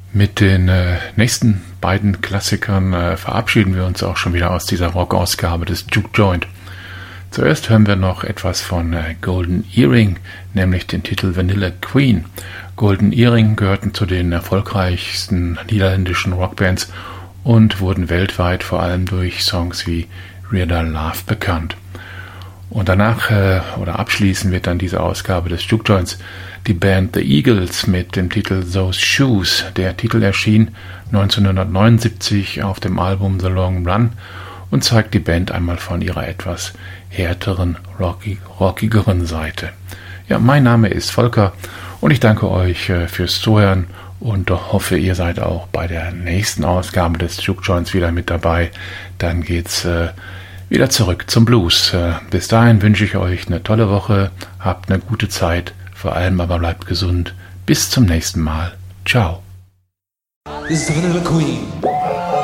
Mit den nächsten beiden Klassikern verabschieden wir uns auch schon wieder aus dieser Rock-Ausgabe des Juke Joint. Zuerst hören wir noch etwas von Golden Earring, nämlich den Titel Vanilla Queen. Golden Earring gehörten zu den erfolgreichsten niederländischen Rockbands und wurden weltweit vor allem durch Songs wie Weirder Love bekannt. Und danach oder abschließend wird dann diese Ausgabe des Juke Joints die Band The Eagles mit dem Titel Those Shoes. Der Titel erschien 1979 auf dem Album The Long Run und zeigt die Band einmal von ihrer etwas härteren, rockigeren Seite. Ja, mein Name ist Volker und ich danke euch fürs Zuhören und hoffe, ihr seid auch bei der nächsten Ausgabe des Juke Joints wieder mit dabei. Dann geht's wieder zurück zum Blues. Bis dahin wünsche ich euch eine tolle Woche, habt eine gute Zeit, vor allem aber bleibt gesund. Bis zum nächsten Mal. Ciao. This is the Vanilla Queen.